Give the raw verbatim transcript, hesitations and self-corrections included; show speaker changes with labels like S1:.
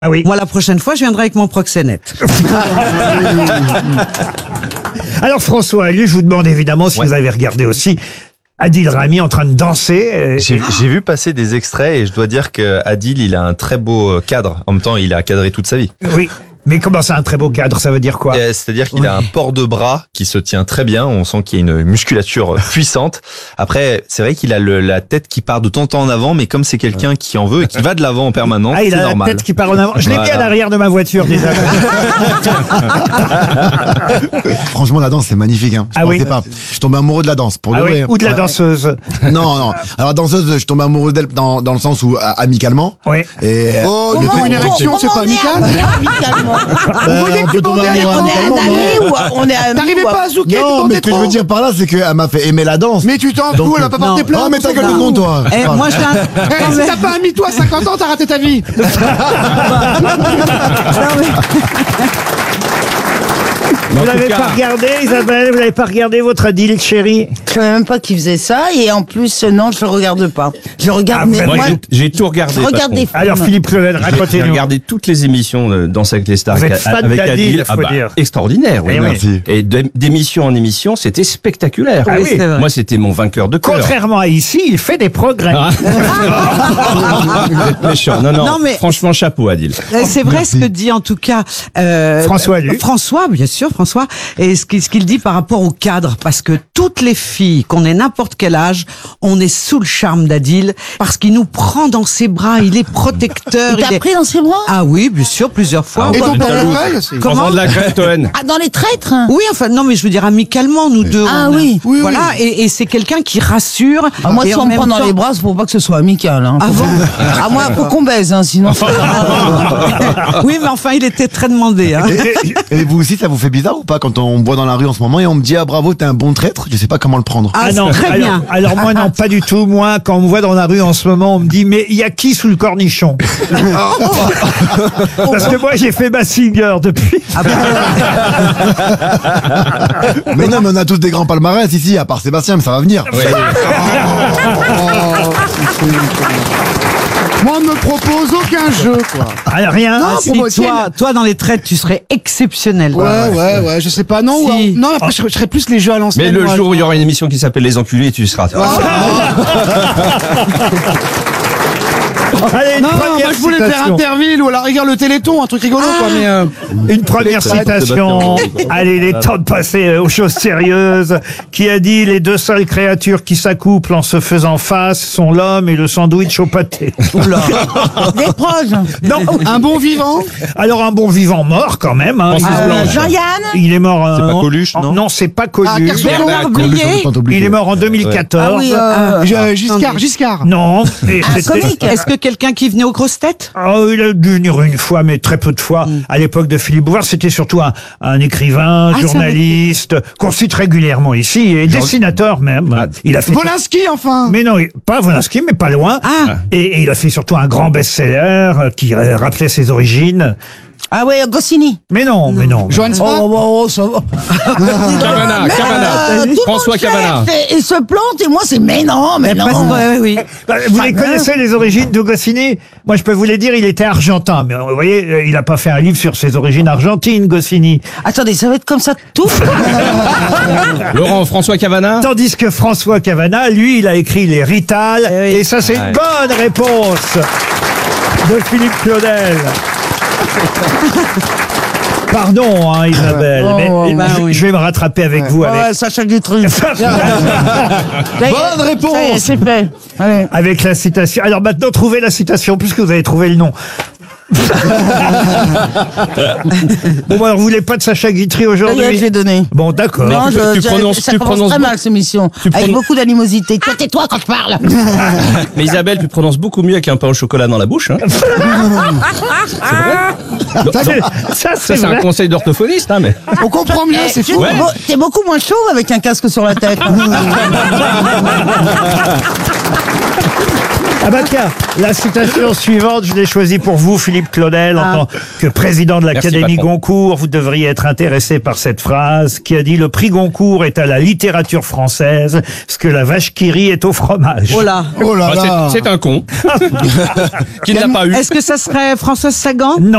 S1: Ah oui.
S2: Moi, la prochaine fois, je viendrai avec mon proxénète.
S1: Alors François Allu, je vous demande évidemment si
S3: Ouais.
S1: vous avez regardé aussi Adil Rami en train de danser. euh,
S3: J'ai j'ai vu passer des extraits et je dois dire que Adil, il a un très beau cadre. En même temps, il a cadré toute sa vie.
S1: Oui. Mais comment ça, un très beau cadre, ça veut dire quoi?
S3: Euh, C'est-à-dire qu'il a un port de bras qui se tient très bien. On sent qu'il y a une musculature puissante. Après, c'est vrai qu'il a le, la tête qui part de temps en temps en avant, mais comme c'est quelqu'un qui en veut et qui va de l'avant en permanence,
S1: Ah, il
S3: c'est
S1: a la
S3: normal.
S1: tête qui part en avant. Je l'ai mis
S3: Voilà.
S1: à l'arrière de ma voiture déjà.
S4: Franchement, la danse, c'est magnifique. Hein. Je
S1: Ah oui.
S4: pensais pas. Je tombais amoureux de la danse. Pour
S1: Ah
S4: de
S1: oui,
S4: vrai.
S1: ou de la
S4: Ouais.
S1: danseuse.
S4: Non, non. Alors, la danseuse, je tombais amoureux d'elle dans, dans le sens où, euh, amicalement.
S1: Oui.
S4: Et,
S5: Oh,
S4: mais
S5: il fait une
S4: bon,
S5: érection, c'est pas amical?
S6: Amicalement.
S4: euh, on peut tomber amoureux
S6: On est
S4: amicalement,
S6: amis
S4: non.
S6: ou on est amis
S5: T'arrivais
S6: ou-
S5: pas à zouker, tu
S4: Non,
S5: demandais
S4: mais ce que je
S5: trop.
S4: veux dire par là, c'est qu'elle m'a fait aimer la danse.
S5: Mais tu t'en fous, elle a pas porté
S2: non.
S5: plainte.
S4: Oh, mais ta gueule de
S5: non.
S4: con, toi.
S2: Eh, moi, je viens...
S5: Eh,
S2: Non,
S5: si
S2: mais-
S5: t'as pas un mytho à cinquante ans, t'as raté ta vie.
S2: non, mais-
S1: Vous n'avez pas regardé, Isabelle? Vous n'avez pas regardé votre Adil, chérie?
S6: Je savais même pas qu'il faisait ça et en plus euh, non je le regarde pas. Je regarde
S1: Ah,
S6: mais
S1: moi,
S6: moi,
S7: J'ai j'ai tout regardé.
S6: je regarde
S7: patron.
S6: des films.
S1: Alors, Philippe Claudel,
S7: J'ai
S1: racontez-nous.
S7: regardé toutes les émissions de Danse avec les stars
S1: Vous êtes
S7: avec,
S1: fan
S7: avec
S1: d'Adil,
S7: Adil.
S1: faut dire.
S7: Extraordinaire, oui.
S1: Eh oui.
S4: Merci.
S7: Et de- d'émission en émission, c'était spectaculaire.
S1: Ah oui, c'est
S2: vrai.
S7: Moi, c'était mon vainqueur de cœur.
S1: Contrairement à ici, il fait des progrès.
S7: Ah. Vous êtes méchant. Non, non,
S2: Non, mais-
S7: franchement, chapeau, Adil.
S2: Euh, C'est vrai ce que dit en tout cas euh,
S1: François Allu.
S2: François, bien sûr, François, et ce qu'il ce qu'il dit par rapport au cadre, parce que toutes les filles, qu'on ait n'importe quel âge, on est sous le charme d'Adil, parce qu'il nous prend dans ses bras, il est protecteur.
S6: Il t'a
S2: est-
S6: pris dans ses bras?
S2: Ah oui, bien sûr, plusieurs fois.
S5: Et
S2: On
S5: ton
S2: va-
S5: portefeuille aussi.
S2: Comment
S7: Enfant de la crête, Owen.
S6: Ah dans les traîtres?
S2: Oui, enfin, non, mais je veux dire amicalement, nous deux.
S6: Ah
S2: on a-
S6: oui.
S5: Oui,
S2: Voilà, et, et c'est quelqu'un qui rassure.
S6: Ah, moi
S2: et
S6: si
S2: en
S6: on me
S2: même
S6: prend dans
S2: temps-
S6: les bras, c'est pour pas que ce soit amical. Hein.
S2: Ah
S6: Faut-
S2: bon
S6: Ah moi faut qu'on baise hein, sinon. c'est-
S2: Oui, mais enfin, il était très demandé. Hein.
S4: Et, et vous aussi, ça vous fait bizarre ou pas quand on me voit dans la rue en ce moment et on me dit ah bravo, t'es un bon traître. Je sais pas comment le prendre.
S2: Ah,
S1: non,
S2: très
S1: alors,
S2: bien.
S1: alors moi non, pas du tout. Moi, quand on me voit dans la rue en ce moment, on me dit mais il y a qui sous le cornichon? Parce que moi j'ai fait ma singer depuis.
S2: Ah ben,
S4: Mais non, mais on a tous des grands palmarès ici, à part Sébastien, mais ça va venir.
S5: Moi, on me propose aucun jeu, quoi.
S1: Ah, rien.
S5: Non,
S2: si
S5: pour moi,
S2: toi, toi, dans les traites, tu serais exceptionnel.
S5: Ouais, ouais, ouais, je sais pas, non, ou-
S2: Si.
S5: non, après, je, je serais plus les jeux à l'ancienne.
S7: Mais le
S5: moi.
S7: jour où il y aura une émission qui s'appelle Les Enculés, tu y seras.
S1: Allez, une
S5: Non,
S1: première
S5: moi, je voulais faire
S1: citation.
S5: Interville ou à la rigueur le Téléthon, un truc rigolo, quoi, mais euh,
S1: Une première citation. Allez, il est temps de passer euh, aux choses sérieuses. Qui a dit les deux seules créatures qui s'accouplent en se faisant face sont l'homme et le sandwich au pâté.
S6: Des proches.
S1: Non.
S5: un bon vivant.
S1: Alors un bon vivant mort quand même. Hein.
S7: Francis
S1: Il-
S7: Blanche.
S6: Euh, Jean-Yann.
S1: Il est mort. euh,
S3: C'est pas
S1: en-
S3: Coluche,
S1: en-
S3: non
S1: Non, c'est pas
S5: Ah,
S1: Coluche.
S5: Kersozon.
S2: Bernard
S4: Comme le
S2: Blier.
S4: jour du temps oublié.
S1: Il est mort en deux mille quatorze.
S6: Ah oui, euh,
S5: Je- Giscard, Giscard.
S1: Non. Et
S6: Un
S1: c'était-
S6: comique.
S2: Est-ce que quelqu'un qui venait aux grosses têtes?
S1: Oh, il a dû venir une fois, mais très peu de fois. À l'époque de Philippe Bouvard, c'était surtout un, un écrivain,
S2: Ah, c'est
S1: journaliste, qu'on cite régulièrement ici, et dessinateur même. Il a fait.
S5: Volinsky, enfin.
S1: Mais non, pas Volinsky, mais pas loin.
S2: Ah.
S1: Et, et il a fait surtout un grand best-seller euh, qui euh, rappelait ses origines.
S6: Ah ouais, Goscinny.
S1: Mais non, mais non.
S5: Johann
S6: Oh,
S5: Spa.
S6: oh, oh, ça va.
S7: Cavana,
S6: Mais,
S7: Cavana.
S6: euh, tout le
S7: François
S6: monde
S7: Cavana.
S6: cherche et, et se plante et moi c'est mais non, mais non.
S2: Presque, ouais, oui.
S1: Bah, vous les
S6: Enfin,
S1: connaissez, les origines de Goscinny? Moi, je peux vous les dire, il était argentin. Mais vous voyez, euh, il n'a pas fait un livre sur ses origines argentines, Goscinny.
S6: Attendez, ça va être comme ça tout.
S7: Laurent, François Cavana.
S1: Tandis que François Cavana, lui, il a écrit Les Rital.
S2: Eh oui.
S1: Et ça, c'est une
S7: Ouais.
S1: bonne réponse de Philippe Claudel. Pardon, hein, Isabelle,
S6: Oh,
S1: mais
S6: oh,
S1: je,
S2: bah oui.
S1: je vais me rattraper avec vous. Avec,
S6: Ouais, Sacha Guitry.
S4: Bonne réponse.
S6: Ça y est, c'est fait. Allez.
S1: avec la citation. Alors maintenant, trouvez la citation, puisque vous avez trouvé le nom. Bon, bah, alors, vous voulez pas de Sacha Guitry
S6: Ça y est,
S1: aujourd'hui?
S6: je l'ai donné.
S1: Bon, d'accord.
S6: Non,
S7: tu-
S6: je,
S7: tu
S6: je-
S7: prononces-
S6: ça
S7: tu
S6: commence
S7: prononces
S6: très
S7: beaucoup-
S6: mal cette émission,
S7: tu
S6: avec
S7: prononces-
S6: beaucoup d'animosité. Toi, tais-toi quand je parle.
S7: Mais Isabelle, tu prononces beaucoup mieux avec un pain au chocolat dans la bouche. Hein.
S1: Ça, c'est- ça,
S7: Ça,
S1: c'est
S7: c'est un
S1: vrai.
S7: conseil d'orthophoniste, hein, mais.
S5: On comprend mieux,
S6: Eh,
S5: c'est
S6: tu-
S5: fou.
S7: Ouais.
S6: beau- T'es beaucoup moins chaud avec un casque sur la tête.
S1: Ah bah tiens, la citation suivante, je l'ai choisie pour vous, Philippe Claudel, en
S2: Ah.
S1: tant que président de l'Académie
S7: patron.
S1: Goncourt. Vous devriez être intéressé par cette phrase qui a dit « Le prix Goncourt est à la littérature française ce que la vache qui rit est au fromage. »
S2: Oh là.
S4: Oh là
S7: Ah,
S4: là.
S7: c'est- c'est un con qui ne l'a pas eu.
S2: Est-ce que ça serait Françoise Sagan?
S1: Non.